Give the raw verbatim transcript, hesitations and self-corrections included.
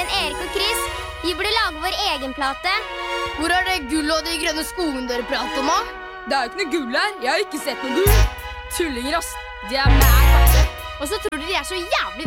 Men Erik og Chris, vi burde lage vår egen plate. Hvor er det gull og de grønne skogene dere prater om, da? Det er jo ikke noe gull her. Jeg har ikke sett noe gull. Tullinger, ass. De er mæg. Og så tror dere de er så jævlig